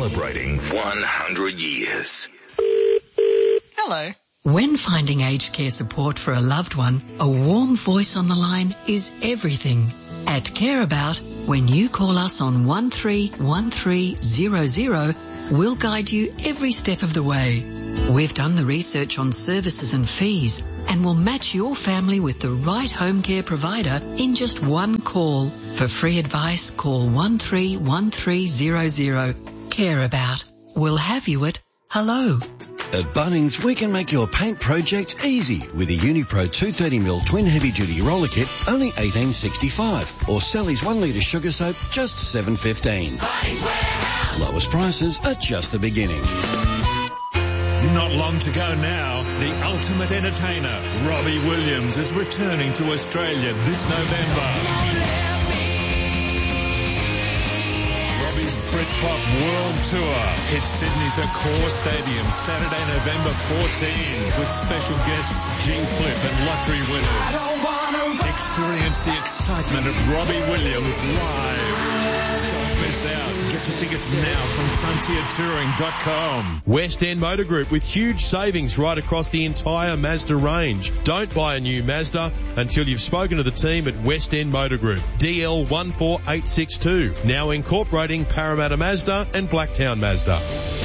Celebrating 100 years. Hello. When finding aged care support for a loved one, a warm voice on the line is everything. At Care About, when you call us on 131300, we'll guide you every step of the way. We've done the research on services and fees and will match your family with the right home care provider in just one call. For free advice, call 131300. Care About. We'll have you at hello. At Bunnings, we can make your paint project easy with a Unipro 230ml twin heavy-duty roller kit, only $18.65, or Sally's 1 litre sugar soap, just $7.15. Bunnings Warehouse. Lowest prices are just the beginning. Not long to go now. The ultimate entertainer, Robbie Williams, is returning to Australia this November. Britpop World Tour hits Sydney's Accor Stadium Saturday, November 14 with special guests G-Flip and lottery winners. Experience the excitement of Robbie Williams live. Don't miss out. Get your tickets now from frontiertouring.com. West End Motor Group with huge savings right across the entire Mazda range. Don't buy a new Mazda until you've spoken to the team at West End Motor Group. DL 14862. Now incorporating Parramatta Mazda and Blacktown Mazda.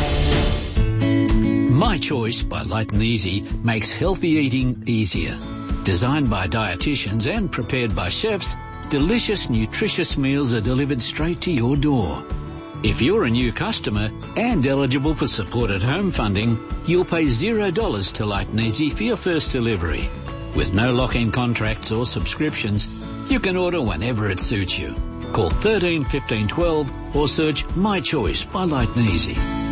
My Choice by Light and Easy makes healthy eating easier. Designed by dietitians and prepared by chefs, delicious, nutritious meals are delivered straight to your door. If you're a new customer and eligible for supported home funding, you'll pay $0 to Light and Easy for your first delivery. With no lock-in contracts or subscriptions, you can order whenever it suits you. Call 13 15 12 or search My Choice by Light and Easy.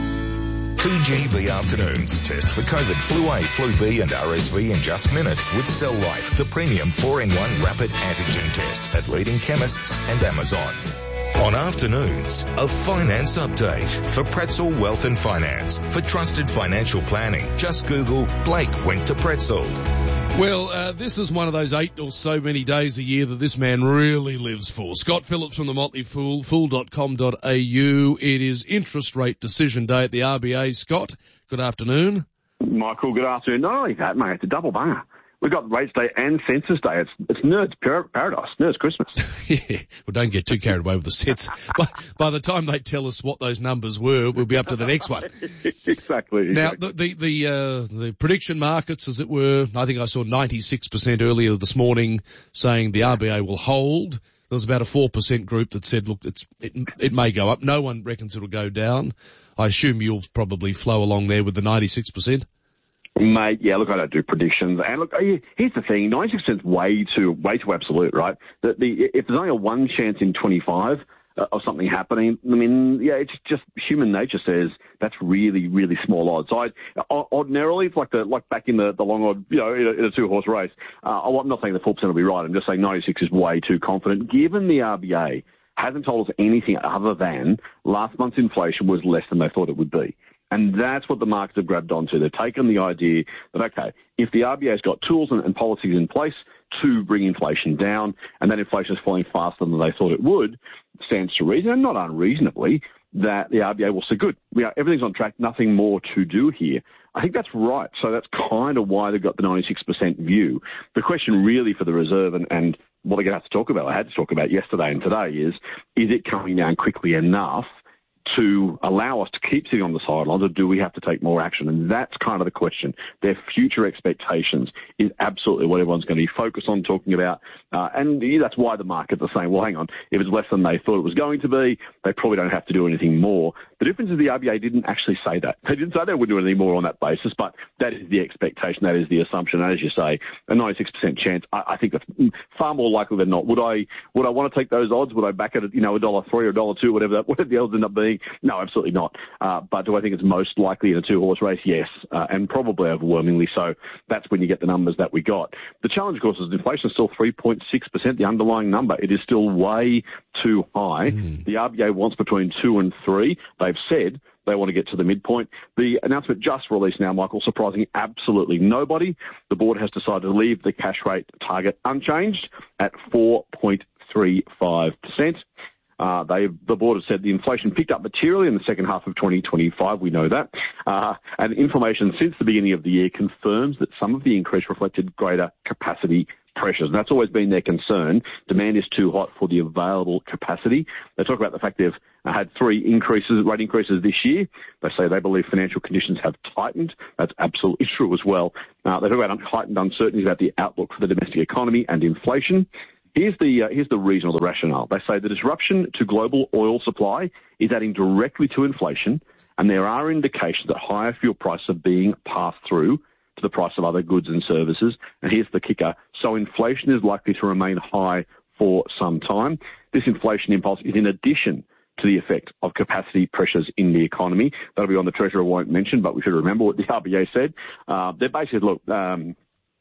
TGB Afternoons. Test for COVID, Flu A, Flu B and RSV in just minutes with Cell Life, the premium 4-in-1 rapid antigen test at leading chemists and Amazon. On Afternoons, a finance update for Pretzel Wealth and Finance. For trusted financial planning, just Google Blake went to Pretzel. Well, this is one of those 8 or so many days a year that this man really lives for. Scott Phillips from the Motley Fool, fool.com.au. It is interest rate decision day at the RBA. Scott, good afternoon. Michael, good afternoon. Not only that, mate, it's a double banger. We've got rates day and census day. It's nerds paradise, nerds Christmas. Yeah, well, don't get too carried away with the sets. By the time they tell us what those numbers were, we'll be up to the next one. Exactly. Now, the prediction markets, as it were, I think I saw 96% earlier this morning saying the RBA will hold. There was about a 4% group that said, look, it may go up. No one reckons it'll go down. I assume you'll probably flow along there with the 96%. Mate, yeah, look, I don't do predictions. And look, here's the thing, 96% is way too absolute, right? If there's only a 1 chance in 25 of something happening, I mean, yeah, it's just human nature says that's really, really small odds. So ordinarily, it's like back in the long odd, in a 2-horse race. I'm not saying the 4% will be right. I'm just saying 96 is way too confident, given the RBA hasn't told us anything other than last month's inflation was less than they thought it would be. And that's what the markets have grabbed onto. They've taken the idea that, okay, if the RBA's got tools and policies in place to bring inflation down, and that inflation is falling faster than they thought it would, stands to reason, and not unreasonably, that the RBA will say, good, everything's on track, nothing more to do here. I think that's right. So that's kind of why they've got the 96% view. The question really for the Reserve and what they're going to have to talk about, I had to talk about yesterday and today is it coming down quickly enough to allow us to keep sitting on the sidelines, or do we have to take more action? And that's kind of the question. Their future expectations is absolutely what everyone's going to be focused on talking about. And that's why the markets are saying, well, hang on, if it's less than they thought it was going to be, they probably don't have to do anything more. The difference is the RBA didn't actually say that. They didn't say they wouldn't do anything more on that basis, but that is the expectation. That is the assumption. And as you say, a 96% chance, I think that's far more likely than not. Would I want to take those odds? Would I back it at, $1.03 or $1.02, whatever the odds end up being? No, absolutely not. But do I think it's most likely in a 2-horse race? Yes, and probably overwhelmingly so. That's when you get the numbers that we got. The challenge, of course, is inflation is still 3.6%, the underlying number. It is still way too high. The RBA wants between 2 and 3. They've said they want to get to the midpoint. The announcement just released now, Michael, surprising absolutely nobody. The board has decided to leave the cash rate target unchanged at 4.35%. The board has said the inflation picked up materially in the second half of 2025. We know that. And information since the beginning of the year confirms that some of the increase reflected greater capacity pressures. And that's always been their concern. Demand is too hot for the available capacity. They talk about the fact they've had rate increases this year. They say they believe financial conditions have tightened. That's absolutely true as well. They talk about heightened uncertainties about the outlook for the domestic economy and inflation. Here's the reason or the rationale. They say the disruption to global oil supply is adding directly to inflation, and there are indications that higher fuel prices are being passed through to the price of other goods and services. And here's the kicker. So inflation is likely to remain high for some time. This inflation impulse is in addition to the effect of capacity pressures in the economy. That'll be on the Treasurer won't mention, but we should remember what the RBA said. They basically, look, the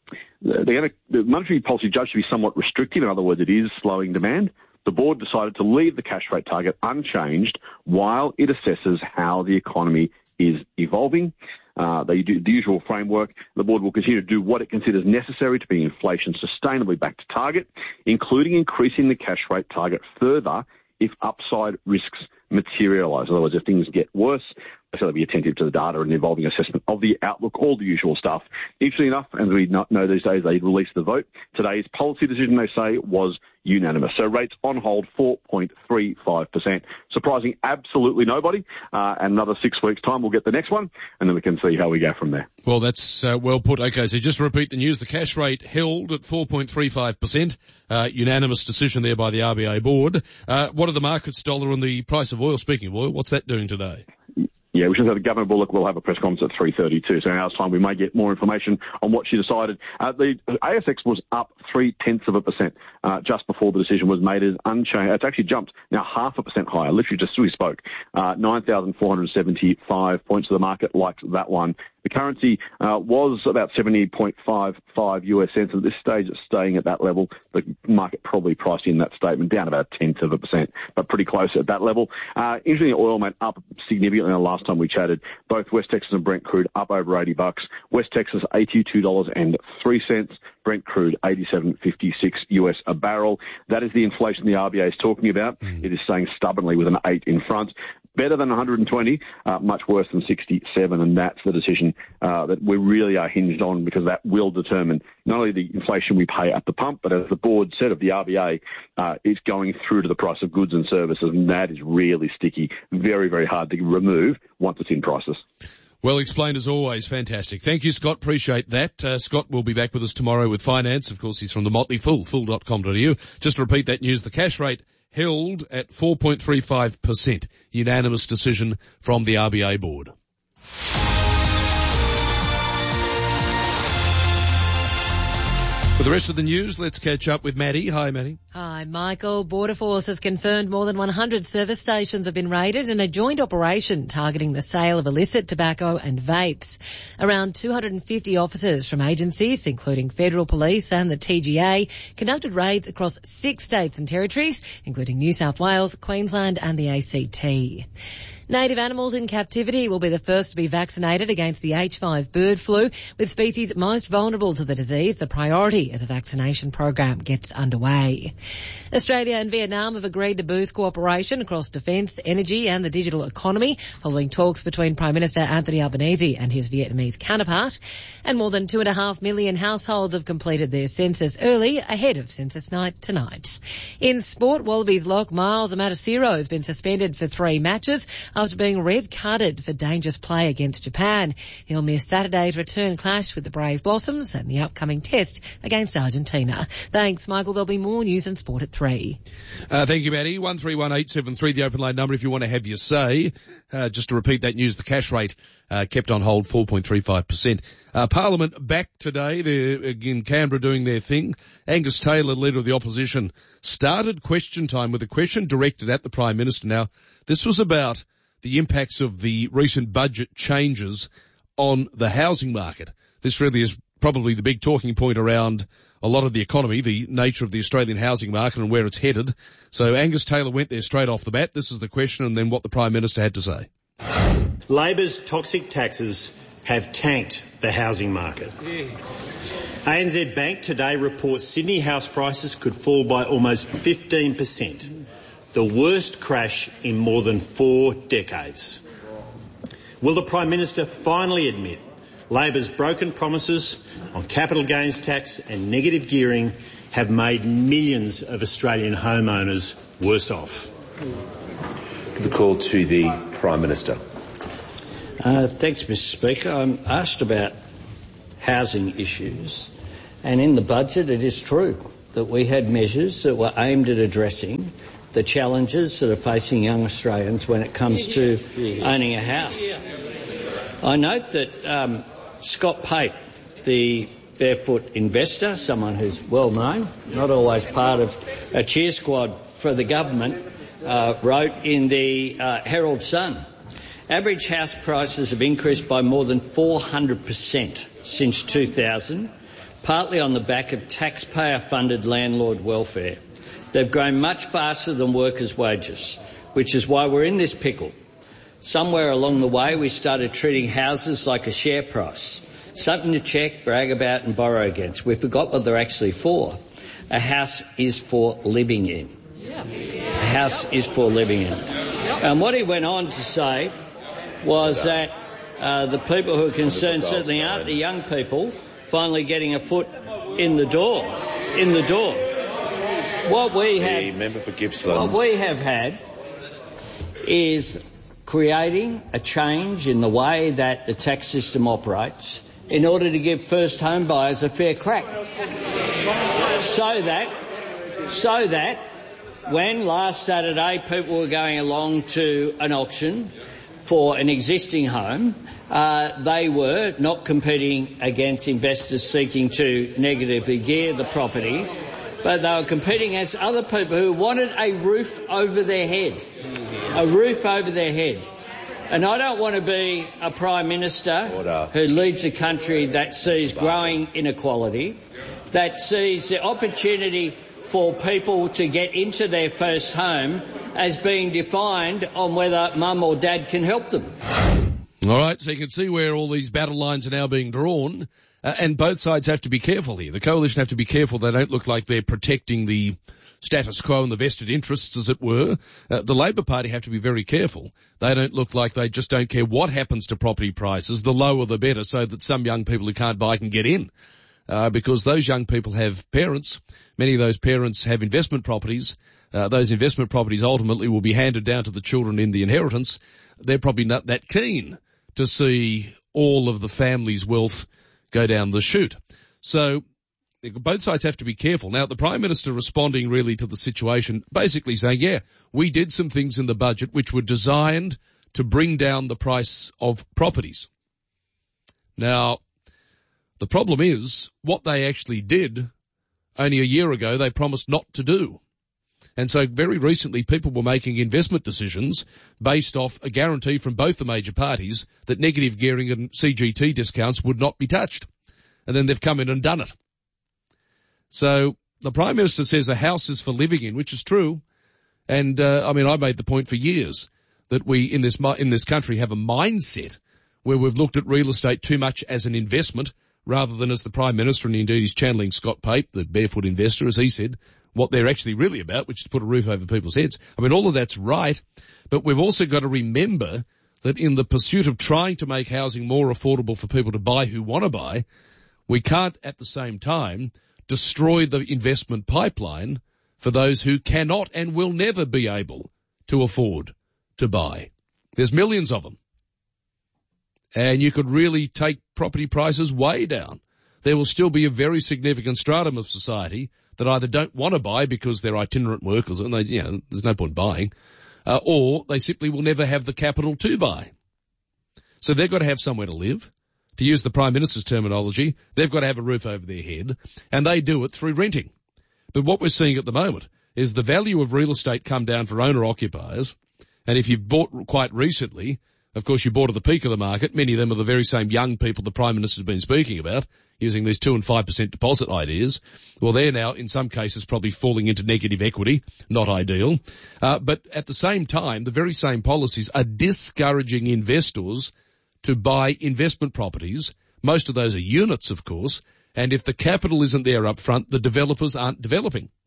monetary policy judged to be somewhat restrictive. In other words, it is slowing demand. The board decided to leave the cash rate target unchanged while it assesses how the economy is evolving. They do the usual framework. The board will continue to do what it considers necessary to bring inflation sustainably back to target, including increasing the cash rate target further if upside risks materialise. In other words, if things get worse, so they'll be attentive to the data and evolving assessment of the outlook, all the usual stuff. Interestingly enough, as we know these days, they released the vote. Today's policy decision, they say, was unanimous. So rates on hold 4.35%. Surprising absolutely nobody. And another 6 weeks' time, we'll get the next one, and then we can see how we go from there. Well, that's well put. Okay, so just to repeat the news, the cash rate held at 4.35%. Unanimous decision there by the RBA board. What are the markets, dollar, and the price of oil? Speaking of oil, what's that doing today? Yeah, we should have Governor Bullock will have a press conference at 3:32. So in an hour's time, we may get more information on what she decided. The ASX was up 0.3%, just before the decision was made. It's unchanged. It's actually jumped now 0.5% higher. Literally just as we spoke, 9,475 points of the market liked that one. The currency was about 70.55 US cents. At this stage, it's staying at that level. The market probably priced in that statement down about 0.1%, but pretty close at that level. Interestingly, oil went up significantly the last time we chatted. Both West Texas and Brent crude up over $80. West Texas $82.03. Brent crude $87.56 US a barrel. That is the inflation the RBA is talking about. It is staying stubbornly with an 8 in front. Better than 120, much worse than 67, and that's the decision that we really are hinged on, because that will determine not only the inflation we pay at the pump, but as the board said of the RBA, it's going through to the price of goods and services, and that is really sticky, very, very hard to remove once it's in prices. Well explained as always. Fantastic. Thank you, Scott. Appreciate that. Scott will be back with us tomorrow with finance. Of course, he's from the Motley Fool, fool.com.au. Just to repeat that news, the cash rate held at 4.35%. Unanimous decision from the RBA board. For the rest of the news, let's catch up with Maddie. Hi, Maddie. Hi, Michael. Border Force has confirmed more than 100 service stations have been raided in a joint operation targeting the sale of illicit tobacco and vapes. Around 250 officers from agencies, including Federal Police and the TGA, conducted raids across 6 states and territories, including New South Wales, Queensland and the ACT. Native animals in captivity will be the first to be vaccinated against the H5 bird flu, with species most vulnerable to the disease the priority as a vaccination program gets underway. Australia and Vietnam have agreed to boost cooperation across defence, energy and the digital economy following talks between Prime Minister Anthony Albanese and his Vietnamese counterpart. And more than 2.5 million households have completed their census early ahead of census night tonight. In sport, Wallabies lock Miles Amatosiro has been suspended for 3 matches after being red-carded for dangerous play against Japan. He'll miss Saturday's return clash with the Brave Blossoms and the upcoming test against Argentina. Thanks, Michael. There'll be more news and sport at 3. Thank you, Maddie. 131873, the open line number if you want to have your say. Just to repeat that news, the cash rate kept on hold 4.35%. Parliament back today. They're in Canberra doing their thing. Angus Taylor, leader of the opposition, started question time with a question directed at the Prime Minister. Now, this was about the impacts of the recent budget changes on the housing market. This really is probably the big talking point around a lot of the economy, the nature of the Australian housing market and where it's headed. So Angus Taylor went there straight off the bat. This is the question and then what the Prime Minister had to say. Labor's toxic taxes have tanked the housing market. ANZ Bank today reports Sydney house prices could fall by almost 15%. the worst crash in more than 4 decades. Will the Prime Minister finally admit Labor's broken promises on capital gains tax and negative gearing have made millions of Australian homeowners worse off? The call to the Prime Minister. Thanks, Mr Speaker. I'm asked about housing issues, and in the budget it is true that we had measures that were aimed at addressing the challenges that are facing young Australians when it comes to owning a house. I note that Scott Pape, the barefoot investor, someone who's well known, not always part of a cheer squad for the government, wrote in the Herald Sun, average house prices have increased by more than 400% since 2000, partly on the back of taxpayer-funded landlord welfare. They've grown much faster than workers' wages, which is why we're in this pickle. Somewhere along the way we started treating houses like a share price, something to check, brag about and borrow against. We forgot what they're actually for. A house is for living in. A house is for living in. And what he went on to say was that the people who are concerned certainly aren't the young people finally getting a foot in the door. What we have had is creating a change in the way that the tax system operates in order to give first home buyers a fair crack. So that when last Saturday people were going along to an auction for an existing home, they were not competing against investors seeking to negatively gear the property, but they were competing against other people who wanted a roof over their head. A roof over their head. And I don't want to be a Prime Minister who leads a country that sees growing inequality, that sees the opportunity for people to get into their first home as being defined on whether mum or dad can help them. All right, so you can see where all these battle lines are now being drawn, and both sides have to be careful here. The coalition have to be careful they don't look like they're protecting the status quo and the vested interests, as it were. The Labor Party have to be very careful. They don't look like they just don't care what happens to property prices, the lower the better, so that some young people who can't buy can get in. Because those young people have parents. Many of those parents have investment properties. Those investment properties ultimately will be handed down to the children in the inheritance. They're probably not that keen to see all of the family's wealth go down the chute. So both sides have to be careful. Now, the Prime Minister responding really to the situation, basically saying, yeah, we did some things in the budget which were designed to bring down the price of properties. Now, the problem is what they actually did only a year ago they promised not to do. And so very recently people were making investment decisions based off a guarantee from both the major parties that negative gearing and CGT discounts would not be touched. And then they've come in and done it. So the Prime Minister says a house is for living in, which is true. And, I made the point for years that we in this country have a mindset where we've looked at real estate too much as an investment rather than as the Prime Minister, and indeed he's channeling Scott Pape, the barefoot investor, as he said, what they're actually really about, which is to put a roof over people's heads. All of that's right, but we've also got to remember that in the pursuit of trying to make housing more affordable for people to buy who want to buy, we can't at the same time destroy the investment pipeline for those who cannot and will never be able to afford to buy. There's millions of them. And you could really take property prices way down. There will still be a very significant stratum of society that either don't want to buy because they're itinerant workers and there's no point buying, or they simply will never have the capital to buy. So they've got to have somewhere to live. To use the Prime Minister's terminology, they've got to have a roof over their head, and they do it through renting. But what we're seeing at the moment is the value of real estate come down for owner-occupiers, and if you've bought quite recently, of course, you bought at the peak of the market. Many of them are the very same young people the Prime Minister's been speaking about, using these 2 and 5% deposit ideas. Well, they're now, in some cases, probably falling into negative equity. Not ideal. But at the same time, the very same policies are discouraging investors to buy investment properties. Most of those are units, of course. And if the capital isn't there up front, the developers aren't developing.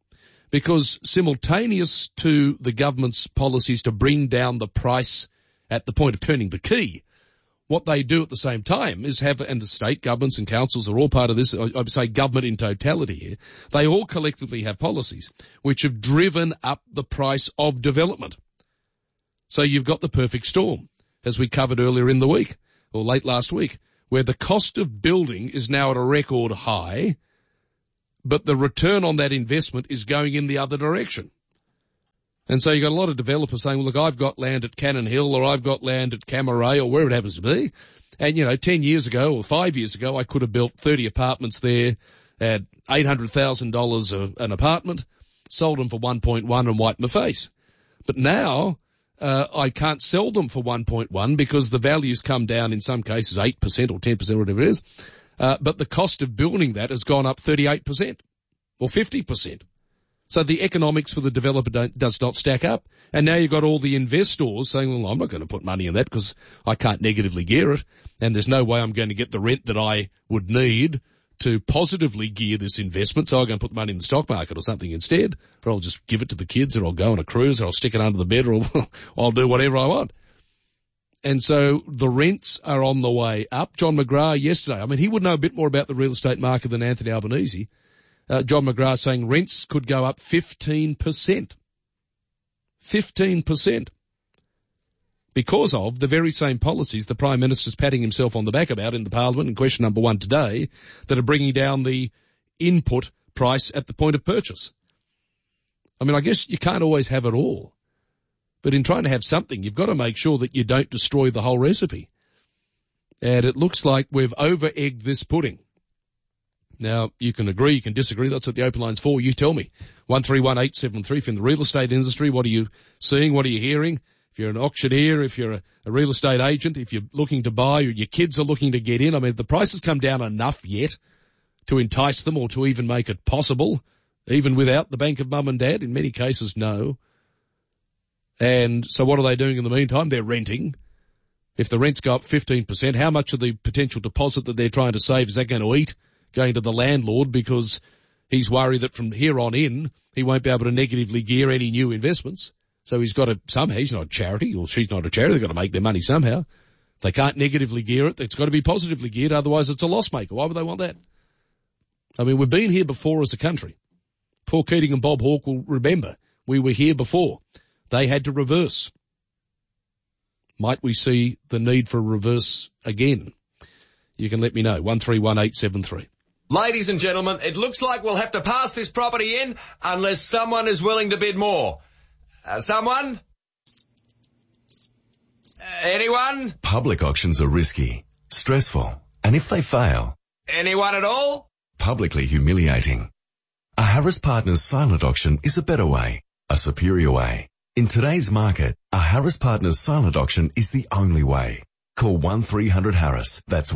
because simultaneous to the government's policies to bring down the price at the point of turning the key, what they do at the same time is have, and the state governments and councils are all part of this, I would say government in totality here, they all collectively have policies which have driven up the price of development. So you've got the perfect storm, as we covered earlier in the week, or late last week, where the cost of building is now at a record high, but the return on that investment is going in the other direction. And so you've got a lot of developers saying, well, look, I've got land at Cannon Hill, or I've got land at Camaray, or wherever it happens to be. And, 10 years ago or 5 years ago, I could have built 30 apartments there at $800,000 an apartment, sold them for 1.1 and wiped my face. But now, I can't sell them for 1.1 because the values come down in some cases 8% or 10%, whatever it is. But the cost of building that has gone up 38% or 50%. So the economics for the developer does not stack up. And now you've got all the investors saying, well, I'm not going to put money in that because I can't negatively gear it. And there's no way I'm going to get the rent that I would need to positively gear this investment. So I'm going to put money in the stock market or something instead. Or I'll just give it to the kids, or I'll go on a cruise, or I'll stick it under the bed, or I'll do whatever I want. And so the rents are on the way up. John McGrath yesterday, he would know a bit more about the real estate market than Anthony Albanese. John McGrath saying rents could go up 15%. 15%. Because of the very same policies the Prime Minister's patting himself on the back about in the Parliament in question number 1 today, that are bringing down the input price at the point of purchase. I guess you can't always have it all. But in trying to have something, you've got to make sure that you don't destroy the whole recipe. And it looks like we've over-egged this pudding. Now, you can agree, you can disagree. That's what the open line's for. You tell me. 131873. If you're in the real estate industry, what are you seeing? What are you hearing? If you're an auctioneer, if you're a real estate agent, if you're looking to buy, or your kids are looking to get in, the price has come down enough yet to entice them or to even make it possible, even without the bank of mum and dad. In many cases, no. And so what are they doing in the meantime? They're renting. If the rents go up 15%, how much of the potential deposit that they're trying to save is that going to eat? Going to the landlord, because he's worried that from here on in, he won't be able to negatively gear any new investments. So he's got to somehow, he's not a charity, or she's not a charity, they've got to make their money somehow. They can't negatively gear it, it's got to be positively geared, otherwise it's a loss maker. Why would they want that? We've been here before as a country. Paul Keating and Bob Hawke will remember, we were here before. They had to reverse. Might we see the need for a reverse again? You can let me know, 131873. Ladies and gentlemen, it looks like we'll have to pass this property in unless someone is willing to bid more. Someone? Anyone? Public auctions are risky, stressful, and if they fail... Anyone at all? Publicly humiliating. A Harris Partners silent auction is a better way, a superior way. In today's market, a Harris Partners silent auction is the only way. Call 1300-HARRIS. That's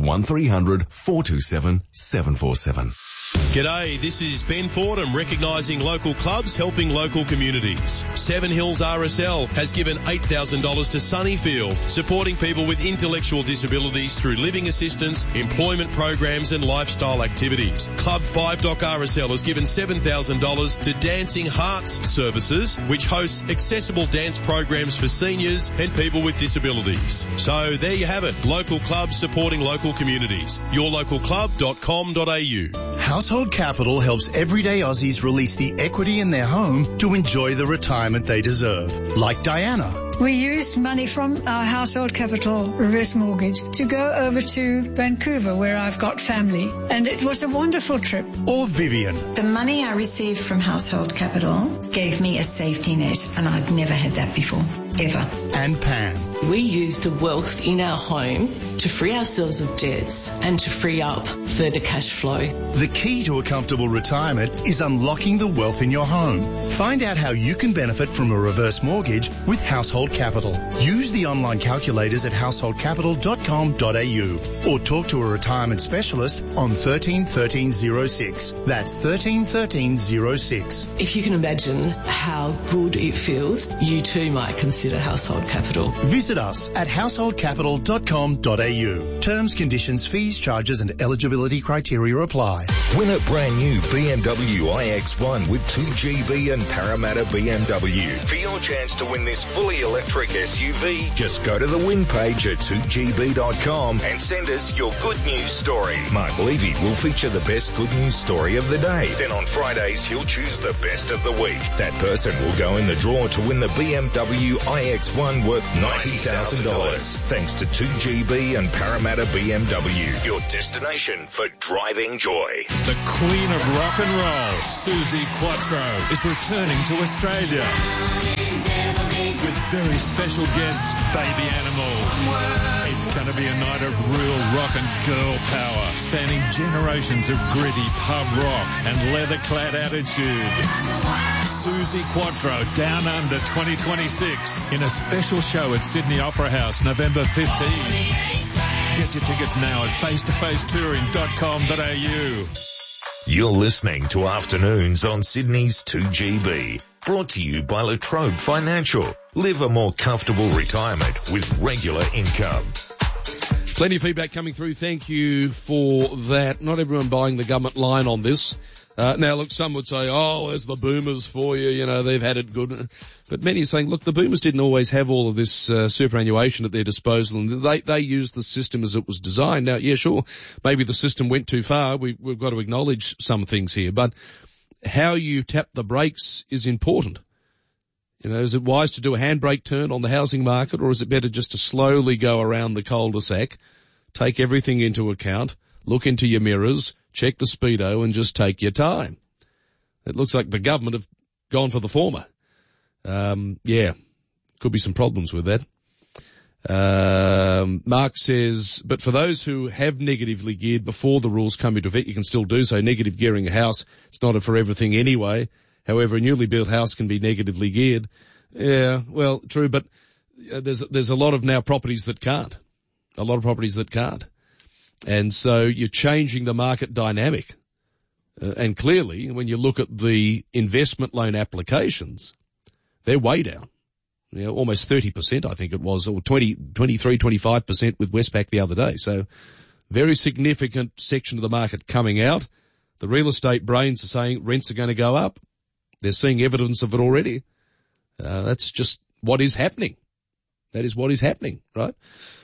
1300-427-747. G'day, this is Ben Fordham, recognising local clubs, helping local communities. Seven Hills RSL has given $8,000 to Sunnyfield, supporting people with intellectual disabilities through living assistance, employment programs and lifestyle activities. Club 5 Doc RSL has given $7,000 to Dancing Hearts Services, which hosts accessible dance programs for seniors and people with disabilities. So there you have it, local clubs supporting local communities. yourlocalclub.com.au. Household Capital helps everyday Aussies release the equity in their home to enjoy the retirement they deserve. Like Diana. We used money from our Household Capital reverse mortgage to go over to Vancouver, where I've got family, and it was a wonderful trip. Or Vivian. The money I received from Household Capital gave me a safety net, and I'd never had that before, ever. And Pam. We use the wealth in our home to free ourselves of debts and to free up further cash flow. The key to a comfortable retirement is unlocking the wealth in your home. Find out how you can benefit from a reverse mortgage with Household Capital. Use the online calculators at householdcapital.com.au or talk to a retirement specialist on 13 1306. That's 13 1306. If you can imagine how good it feels, you too might consider consider Household Capital. Visit us at householdcapital.com.au. Terms, conditions, fees, charges and eligibility criteria apply. Win a brand new BMW iX1 with 2GB and Parramatta BMW. For your chance to win this fully electric SUV, just go to the win page at 2gb.com and send us your good news story. Mark Levy will feature the best good news story of the day. Then on Fridays, he'll choose the best of the week. That person will go in the draw to win the BMW iX1 worth $90,000. Thanks to 2GB and Parramatta BMW, your destination for driving joy. The Queen of Rock and Roll, Suzi Quatro, is returning to Australia with very special guests, Baby Animals. It's going to be a night of real rock and girl power, spanning generations of gritty pub rock and leather-clad attitude. Suzi Quatro, Down Under 2026, in a special show at Sydney Opera House, November 15. Get your tickets now at facetofacetouring.com.au. You're listening to Afternoons on Sydney's 2GB. Brought to you by La Trobe Financial. Live a more comfortable retirement with regular income. Plenty of feedback coming through. Thank you for that. Not everyone buying the government line on this. Now, look, some would say, oh, there's the boomers for you. You know, they've had it good. But many are saying, look, the boomers didn't always have all of this superannuation at their disposal, and they used the system as it was designed. Now, yeah, sure, maybe the system went too far. We've got to acknowledge some things here. But how you tap the brakes is important. You know, is it wise to do a handbrake turn on the housing market, or is it better just to slowly go around the cul-de-sac, take everything into account, look into your mirrors, check the speedo, and just take your time? It looks like the government have gone for the former. Yeah, could be some problems with that. Mark says, but for those who have negatively geared before the rules come into effect, you can still do so. Negative gearing a house, it's not for everything anyway. However, a newly built house can be negatively geared. Yeah, well, true, but there's a lot of now properties that can't. A lot of properties that can't. And so you're changing the market dynamic. And clearly, when you look at the investment loan applications, they're way down. You know, almost 30%, I think it was, or 23, 25% with Westpac the other day. So very significant section of the market coming out. The real estate brains are saying rents are going to go up. They're seeing evidence of it already. That's just what is happening. That is what is happening, right?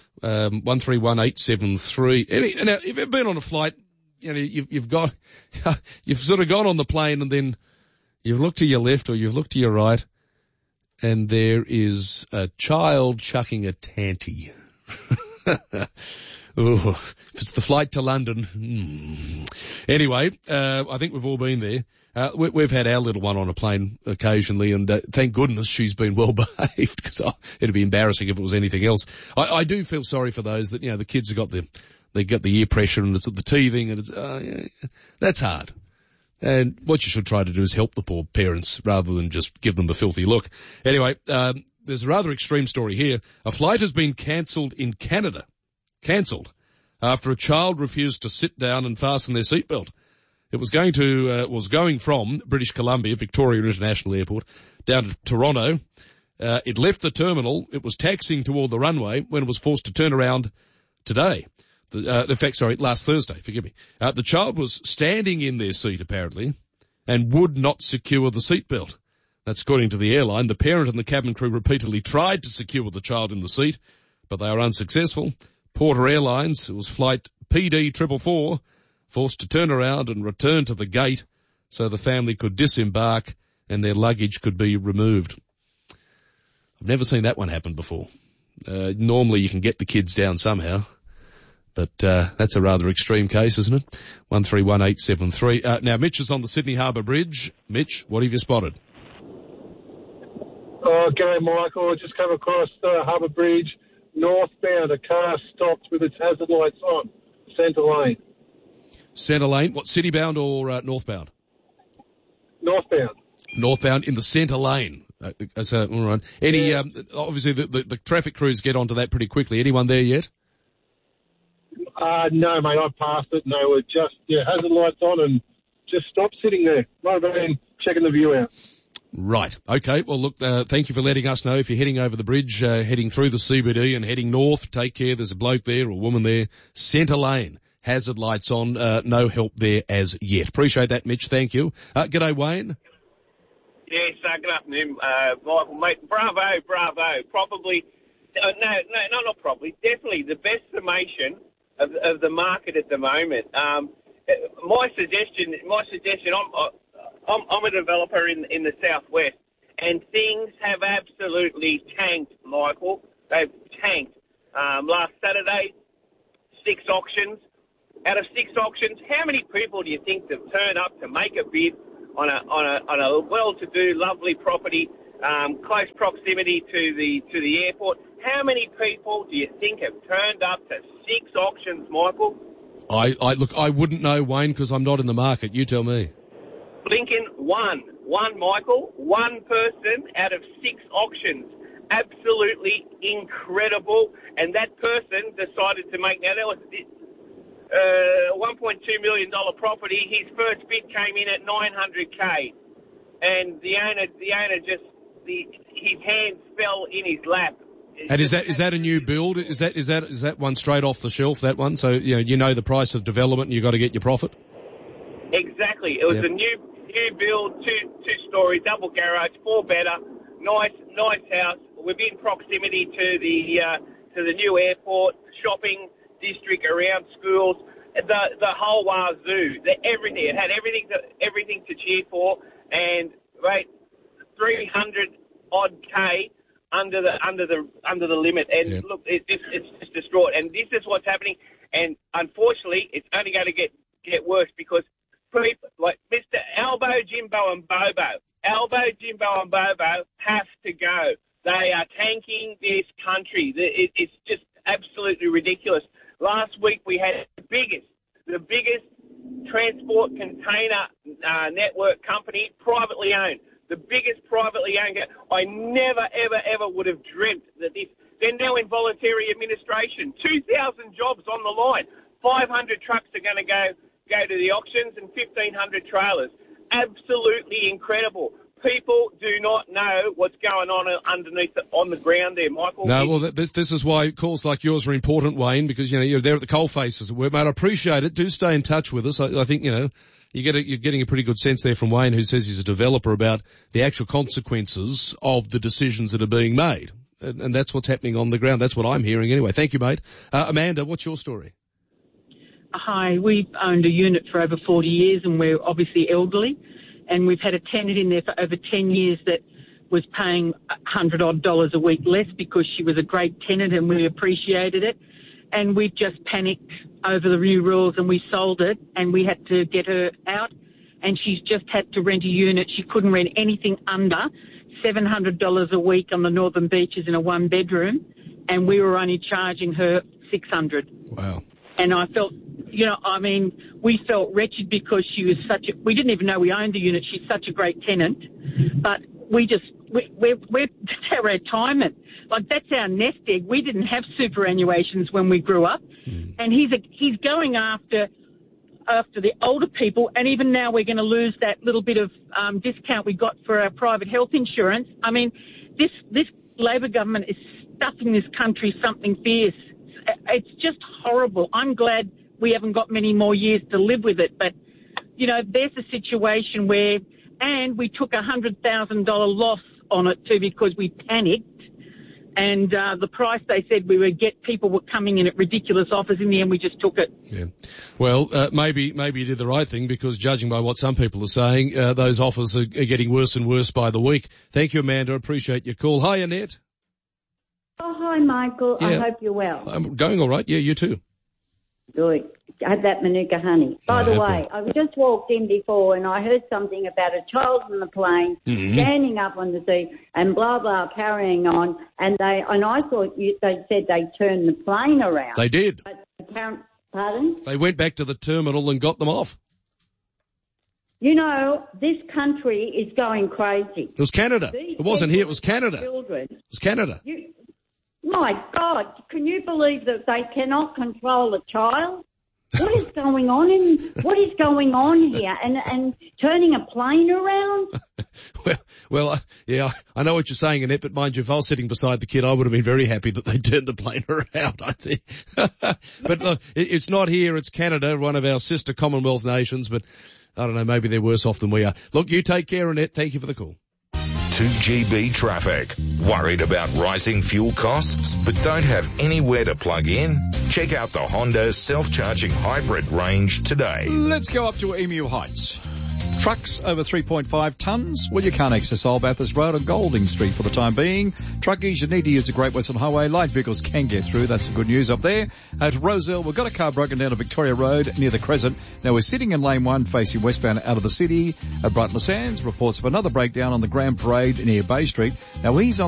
131873. Now, if you've been on a flight, you know, you've sort of gone on the plane and then you've looked to your left or you've looked to your right and there is a child chucking a tanty. Ooh, if it's the flight to London. Anyway, I think we've all been there. We've had our little one on a plane occasionally, and thank goodness she's been well behaved, because it'd be embarrassing if it was anything else. I do feel sorry for those that, you know, the kids have got the ear pressure and it's the teething, and that's hard. And what you should try to do is help the poor parents rather than just give them the filthy look. Anyway, there's a rather extreme story here. A flight has been cancelled in Canada. Cancelled after a child refused to sit down and fasten their seatbelt. It was going from British Columbia, Victoria International Airport, down to Toronto. It left the terminal. It was taxiing toward the runway when it was forced to turn around today. Last Thursday, forgive me. The child was standing in their seat, apparently, and would not secure the seatbelt. That's according to the airline. The parent and the cabin crew repeatedly tried to secure the child in the seat, but they were unsuccessful. Porter Airlines, it was flight PD 444, forced to turn around and return to the gate so the family could disembark and their luggage could be removed. I've never seen that one happen before. Normally you can get the kids down somehow, but that's a rather extreme case, isn't it? 131873. Now, Mitch is on the Sydney Harbour Bridge. Mitch, what have you spotted? Oh, g'day, Michael. I just come across the Harbour Bridge, northbound. A car stopped with its hazard lights on, centre lane. Centre lane, what, city-bound or northbound? Northbound. Northbound in the centre lane. So, all right. Obviously the traffic crews get onto that pretty quickly. Anyone there yet? No, mate, I passed it and they were just, hazard lights on and just stopped sitting there. Might have been checking the view out. Right. Okay. Well, look, thank you for letting us know. If you're heading over the bridge, heading through the CBD and heading north, take care. There's a bloke there or a woman there. Centre lane. Hazard lights on. No help there as yet. Appreciate that, Mitch. Thank you. G'day, Wayne. Yes, good afternoon, Michael, mate. Bravo. Probably, not probably, definitely the best summation of the market at the moment. My suggestion, I'm a developer in the southwest, and things have absolutely tanked, Michael. They've tanked. Last Saturday, 6 auctions. Out of 6 auctions, how many people do you think that turn up to make a bid on a well-to-do, lovely property, close proximity to the airport? How many people do you think have turned up to 6 auctions, Michael? I wouldn't know, Wayne, because I'm not in the market. You tell me. Blinking one, Michael, one person out of 6 auctions. Absolutely incredible. And that person decided to make, now that was $1.2 million property. His first bid came in at $900K, and the owner just his hands fell in his lap. And is that a new build? Is that one straight off the shelf? That one, so you know the price of development, and you got to get your profit. Exactly. It was a new build, two-story, double garage, 4-bedder, nice house within proximity to the new airport, shopping district around schools, the whole wazoo, everything. It had everything to cheer for, and right, 300 odd K under the limit. And look, it's just distraught. And this is what's happening. And unfortunately, it's only going to get worse because people like Mr. Albo, Jimbo, and Bobo have to go. They are tanking this country. It's just absolutely ridiculous. Last week we had the biggest transport container network company, privately owned. The biggest privately owned. I never, ever would have dreamt that this. They're now in voluntary administration. 2,000 jobs on the line. 500 trucks are going to go to the auctions and 1,500 trailers. Absolutely incredible. People do not know what's going on underneath on the ground there, Michael. No, well, this is why calls like yours are important, Wayne, because you're there at the coalface, as it were. Mate, I appreciate it. Do stay in touch with us. I think you're getting a pretty good sense there from Wayne, who says he's a developer, about the actual consequences of the decisions that are being made, and that's what's happening on the ground. That's what I'm hearing anyway. Thank you, mate. Amanda, what's your story? Hi, we've owned a unit for over 40 years, and we're obviously elderly. And we've had a tenant in there for over 10 years that was paying $100 a week less because she was a great tenant and we appreciated it. And we've just panicked over the new rules and we sold it and we had to get her out. And she's just had to rent a unit. She couldn't rent anything under $700 a week on the Northern Beaches in a 1-bedroom. And we were only charging her $600. Wow. And I felt, we felt wretched because she was we didn't even know we owned the unit. She's such a great tenant. But that's our retirement. Like, that's our nest egg. We didn't have superannuations when we grew up. And he's going after the older people. And even now we're going to lose that little bit of discount we got for our private health insurance. I mean, this Labor government is stuffing this country something fierce. It's just horrible. I'm glad we haven't got many more years to live with it. But, there's a situation where, and we took $100,000 loss on it too because we panicked. And the price they said we would get, people were coming in at ridiculous offers. In the end, we just took it. Yeah. Well, maybe you did the right thing because judging by what some people are saying, those offers are getting worse and worse by the week. Thank you, Amanda. I appreciate your call. Hi, Annette. Oh, hi, Michael. Yeah. I hope you're well. I'm going all right. Yeah, you too. Good. I had that Manuka honey. By the way, I just walked in before and I heard something about a child on the plane standing up on the seat and blah, blah, carrying on. And I thought they said they turned the plane around. They did. But pardon? They went back to the terminal and got them off. This country is going crazy. It was Canada. It wasn't here. It was Canada. It was Canada. My God, can you believe that they cannot control a child? What is going on here? And turning a plane around? Well, yeah, I know what you're saying, Annette, but mind you, if I was sitting beside the kid, I would have been very happy that they turned the plane around, I think. But look, it's not here, it's Canada, one of our sister Commonwealth nations, but I don't know, maybe they're worse off than we are. Look, you take care, Annette. Thank you for the call. 2GB traffic. Worried about rising fuel costs but don't have anywhere to plug in? Check out the Honda self-charging hybrid range today. Let's go up to Emu Heights. Trucks over 3.5 tonnes. Well, you can't access Old Bathurst Road or Golding Street for the time being. Truckies, you need to use the Great Western Highway. Light vehicles can get through. That's the good news up there. At Roselle, we've got a car broken down to Victoria Road near the Crescent. Now, we're sitting in lane 1 facing westbound out of the city. At Brighton Sands, reports of another breakdown on the Grand Parade near Bay Street. Now, he's on